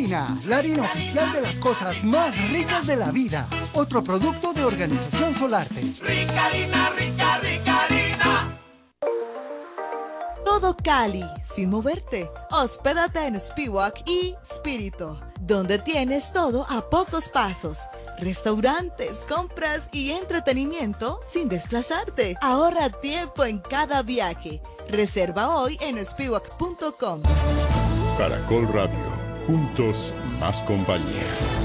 Harina, la harina oficial de las cosas más ricas de la vida. Otro producto de Organización Solarte. Rica harina, rica, rica harina. Todo Cali, sin moverte. Hospédate en Spiwak y Spirito, donde tienes todo a pocos pasos. Restaurantes, compras y entretenimiento sin desplazarte. Ahorra tiempo en cada viaje. Reserva hoy en spiwak.com. Caracol Radio, juntos más compañía.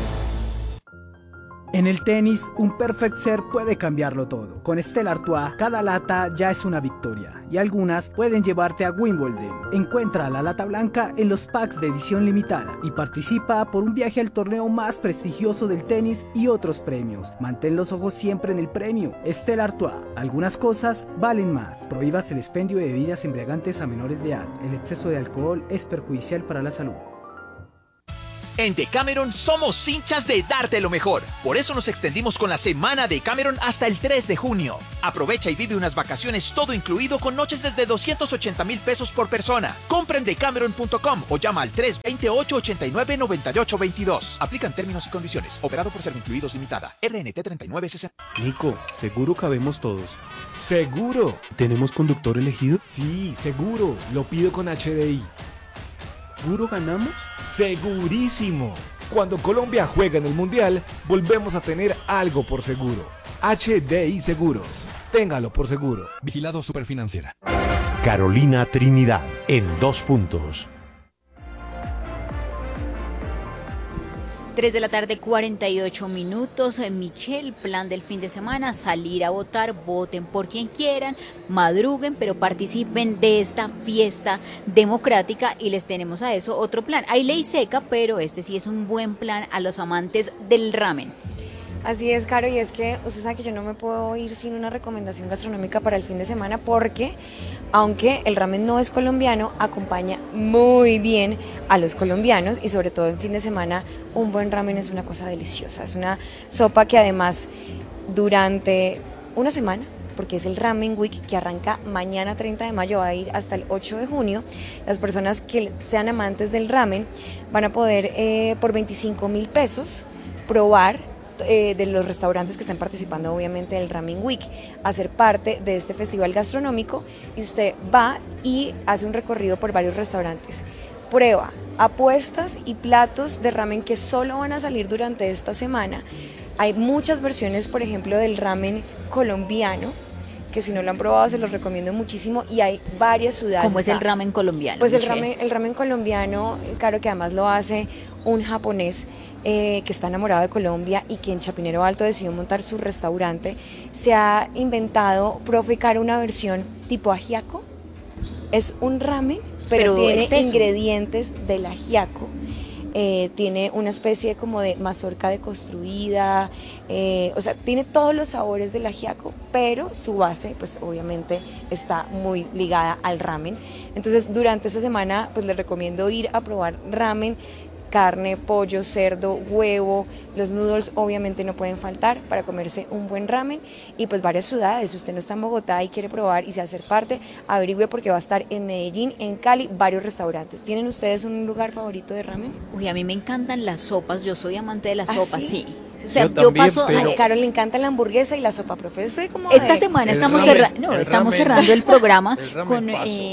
En el tenis, un perfect serve puede cambiarlo todo. Con Stella Artois, cada lata ya es una victoria y algunas pueden llevarte a Wimbledon. Encuentra la lata blanca en los packs de edición limitada y participa por un viaje al torneo más prestigioso del tenis y otros premios. Mantén los ojos siempre en el premio. Stella Artois, algunas cosas valen más. Prohíbas el expendio de bebidas embriagantes a menores de edad. El exceso de alcohol es perjudicial para la salud. En Decameron somos hinchas de darte lo mejor. Por eso nos extendimos con la semana de Decameron hasta el 3 de junio. Aprovecha y vive unas vacaciones todo incluido con noches desde 280,000 pesos por persona. Compra en decameron.com o llama al 328-89-9822. Aplican términos y condiciones. Operado por Servincluidos Limitada. RNT 3960. Nico, ¿seguro cabemos todos? ¡Seguro! ¿Tenemos conductor elegido? Sí, seguro. Lo pido con HDI. ¿Seguro ganamos? ¡Segurísimo! Cuando Colombia juega en el Mundial, volvemos a tener algo por seguro. HDI Seguros. Téngalo por seguro. Vigilado Superfinanciera. Carolina Trinidad, en 2 puntos. 3 de la tarde, 48 minutos. Michelle, plan del fin de semana, salir a votar, voten por quien quieran, madruguen, pero participen de esta fiesta democrática y les tenemos a eso otro plan. Hay ley seca, pero este sí es un buen plan a los amantes del ramen. Así es, Caro, y es que usted sabe que yo no me puedo ir sin una recomendación gastronómica para el fin de semana porque, aunque el ramen no es colombiano, acompaña muy bien a los colombianos y sobre todo en fin de semana un buen ramen es una cosa deliciosa. Es una sopa que además durante una semana, porque es el Ramen Week que arranca mañana 30 de mayo, va a ir hasta el 8 de junio, las personas que sean amantes del ramen van a poder por 25,000 pesos probar de los restaurantes que están participando obviamente del Ramen Week, hacer parte de este festival gastronómico y usted va y hace un recorrido por varios restaurantes. Prueba apuestas y platos de ramen que solo van a salir durante esta semana. Hay muchas versiones, por ejemplo, del ramen colombiano, que si no lo han probado se los recomiendo muchísimo y hay varias ciudades. ¿Cómo es el ramen colombiano? Pues el ramen colombiano, claro que además lo hace un japonés que está enamorado de Colombia y que en Chapinero Alto decidió montar su restaurante. Se ha inventado, profe Caro, una versión tipo ajiaco. Es un ramen, pero tiene espeso, ingredientes del ajiaco. Tiene una especie como de mazorca deconstruida, o sea, tiene todos los sabores del ajiaco, pero su base, pues obviamente está muy ligada al ramen. Entonces, durante esta semana, pues les recomiendo ir a probar ramen, carne, pollo, cerdo, huevo, los noodles obviamente no pueden faltar para comerse un buen ramen y pues varias ciudades. Si usted no está en Bogotá y quiere probar y se hacer parte, averigüe porque va a estar en Medellín, en Cali, varios restaurantes. ¿Tienen ustedes un lugar favorito de ramen? Uy, a mí me encantan las sopas, yo soy amante de las sopas, ¿sí? O sea, yo también, paso a Caro le encanta la hamburguesa y la sopa, profe. Soy como esta semana estamos cerrando el programa con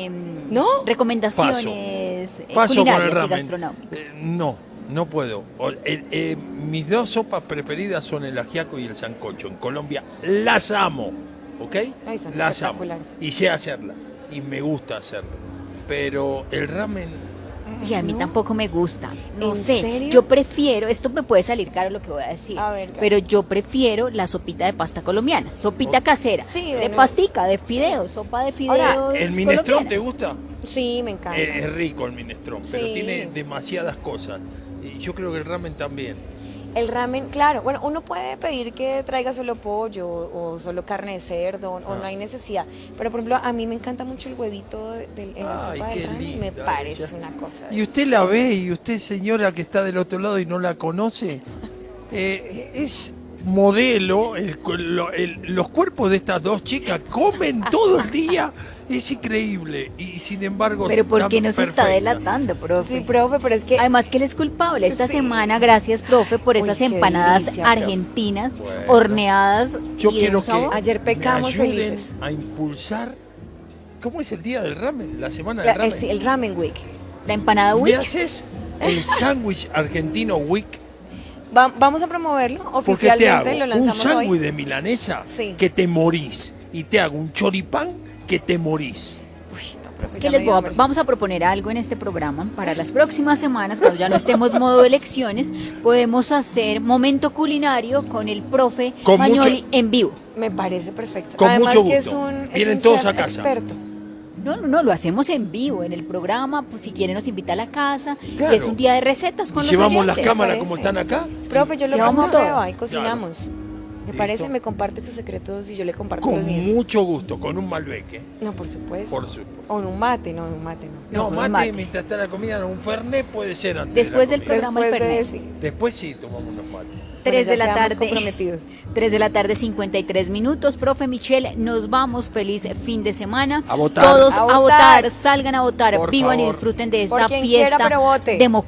recomendaciones culinarias y gastronómicas. No puedo. Mis dos sopas preferidas son el ajiaco y el sancocho. En Colombia las amo, ¿ok? Las amo. Y sé hacerla. Y me gusta hacerlo. Pero el ramen... Y a mí tampoco me gusta. No sé, serio? yo prefiero, esto me puede salir caro lo que voy a decir, ver, pero yo prefiero la sopita de pasta colombiana, sopita casera, de pastica, de fideos, sopa de fideos. Ahora, ¿el minestrón te gusta? Sí, me encanta. Es rico el minestrón, pero tiene demasiadas cosas. Y yo creo que el ramen también. El ramen, claro, bueno, uno puede pedir que traiga solo pollo o solo carne de cerdo, o no hay necesidad. Pero, por ejemplo, a mí me encanta mucho el huevito en la sopa del ramen, me parece una cosa. Y usted la ve, y usted, señora que está del otro lado y no la conoce, es modelo, los cuerpos de estas dos chicas comen todo el día. Es increíble. Y sin embargo... Pero ¿por qué nos está perfectas. delatando, profe? Sí, profe, pero es que... Además que él es culpable. Esta semana, gracias, profe, por esas qué empanadas delicia, argentinas, Bueno. horneadas. Yo y de quiero un que sabor. Ayer pecamos me ayuden felices. a impulsar... ¿Cómo es el día del ramen? La semana del ramen. El Ramen Week. La empanada ¿Me Wick. haces el sándwich argentino Week? Vamos a promoverlo Porque te oficialmente, hago lo un lanzamos sándwich hoy. de milanesa Sí. que te morís. Y te hago un choripán que te morís. Es que vamos a proponer algo en este programa para las próximas semanas, cuando ya no estemos modo elecciones, podemos hacer momento culinario con el profe Con Magnoli mucho- en vivo. Me parece perfecto. Con Además mucho que es gusto. un Vienen todos chef a casa. experto. No, lo hacemos en vivo en el programa, pues si quiere nos invita a la casa, Claro. y es un día de recetas con los Llevamos las oyentes. cámaras como están acá. Profe, yo lo Llevamos pongo a todo. prueba y cocinamos. ¿Me Listo. parece? Me comparte sus secretos y yo le comparto los Con míos. mucho gusto, con un Malbec. No, por supuesto. Por supuesto. O en un mate, no, en un mate no. No, No, mate, mate. mientras está la comida, no, un fernet puede ser antes Después de del la comida. programa el Después de Fernet. sí. Después sí tomamos unos mates. 3 de Bueno, ya la quedamos tarde. comprometidos. 3 de la tarde, 53 minutos. Profe Michelle, nos vamos. Feliz fin de semana. A votar. Todos A a votar. votar, salgan a votar, Por vivan y favor. disfruten de Por esta quien quiera, fiesta pero vote. democrática.